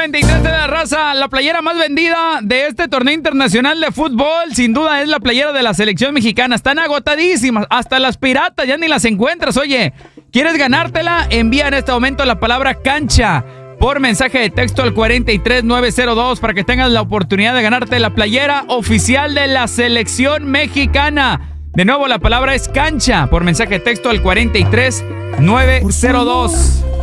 93 de la raza. La playera más vendida de este torneo internacional de fútbol, sin duda, es la playera de la selección mexicana. Están agotadísimas. Hasta las piratas ya ni las encuentras. Oye, ¿quieres ganártela? Envía en este momento la palabra cancha por mensaje de texto al 43902 para que tengas la oportunidad de ganarte la playera oficial de la selección mexicana. De nuevo, la palabra es cancha por mensaje de texto al 43902.